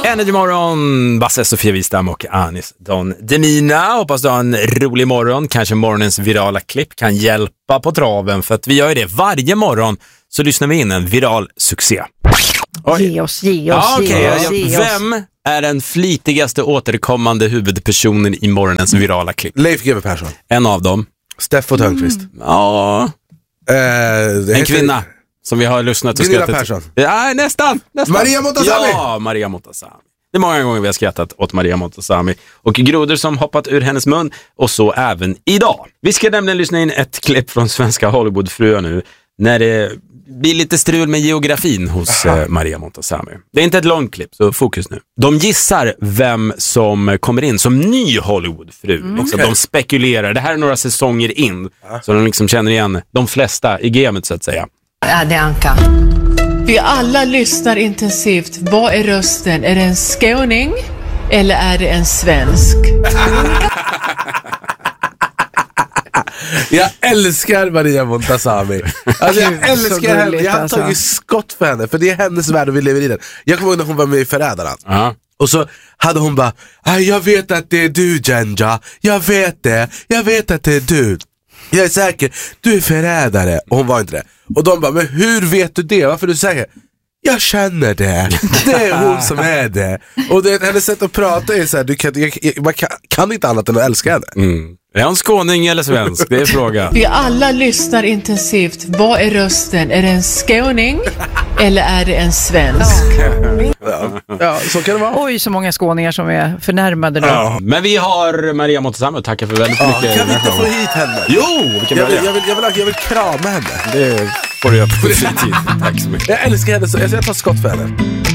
Energy Morgon, Basse, Sofia Wistam och Anis Don Demina. Hoppas du har en rolig morgon. Kanske morgonens virala klipp kan hjälpa på traven. För att vi gör det varje morgon, så lyssnar vi in en viral succé. Ge oss. Vem är den flitigaste återkommande huvudpersonen i morgonens virala klipp? Leif GW Persson. En av dem. Steffo Törnqvist. Ja. En kvinna som vi har lyssnat och Gunilla skrattat. Persson. Ja, nästan. Maria Montazami. Ja, Maria Montazami. Det är många gånger vi har skrattat åt Maria Montazami och grodor som hoppat ur hennes mun, och så även idag. Vi ska nämligen lyssna in ett klipp från svenska Hollywoodfruar nu när det blir lite strul med geografin hos Maria Montazami. Det är inte ett långt klipp, så fokus nu. De gissar vem som kommer in som ny Hollywoodfru. Liksom. De spekulerar. Det här är några säsonger in, så de liksom känner igen de flesta i gamet, så att säga. Ja, det är Anka. Vi alla lyssnar intensivt. Vad är rösten? Är det en skåning eller är det en svensk? Jag älskar Maria Montazami. Alltså jag älskar henne. Jag har tagit skott för henne, för det är hennes värld och vi lever i den. Jag kommer ihåg när hon var med i Förrädarna. Och så hade hon bara, jag vet att det är du, Genja. Jag vet att det är du. Jag är säker, du är förrädare. Och hon var inte det. Och de bara, men hur vet du det? Varför är du säker? Jag känner det. Det är hon som är det. Och det, hennes sätt att prata är så här, man kan inte annat än att älska henne. Är han skåning eller svensk? Det är frågan. Vi alla lyssnar intensivt. Vad är rösten? Är det en skåning eller är det en svensk? Ja, så kan det vara. Oj, så många skåningar som är förnärmade nu. Ja. Men vi har Maria Montazami och tackar för väldigt mycket. Kan vi inte få hit henne? Jo, vi kan jag vill krama henne. Det får du göra på fritid. Tack så mycket. Jag älskar henne, så jag tar skott för henne.